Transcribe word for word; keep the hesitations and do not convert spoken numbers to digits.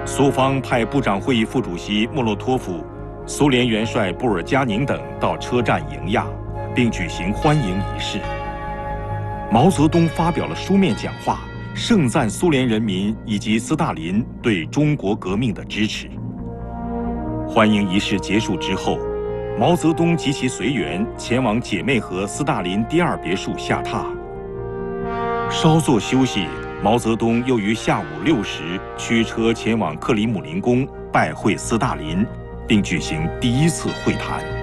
苏方派部长会议副主席莫洛托夫、苏联元帅布尔加宁等到车站迎亚，并举行欢迎仪式。毛泽东发表了书面讲话，盛赞苏联人民以及斯大林对中国革命的支持。欢迎仪式结束之后，毛泽东及其随员前往姐妹河斯大林第二别墅下榻。稍作休息，毛泽东又于下午六时驱车前往克里姆林宫拜会斯大林，并举行第一次会谈。